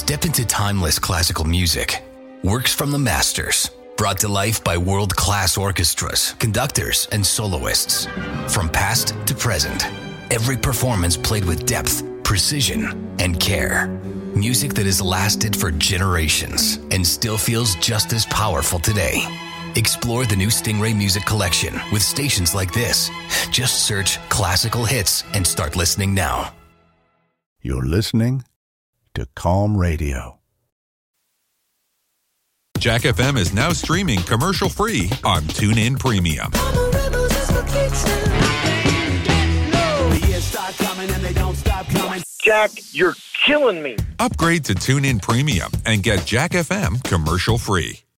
Step into timeless classical music. Works from the masters, brought to life by world-class orchestras, conductors, and soloists. From past to present, every performance played with depth, precision, and care. Music that has lasted for generations and still feels just as powerful today. Explore the new Stingray Music Collection with stations like this. Just search classical hits and start listening now. You're listening to Calm Radio. Jack FM is now streaming commercial-free on TuneIn Premium. Jack, you're killing me. Upgrade to TuneIn Premium and get Jack FM commercial-free.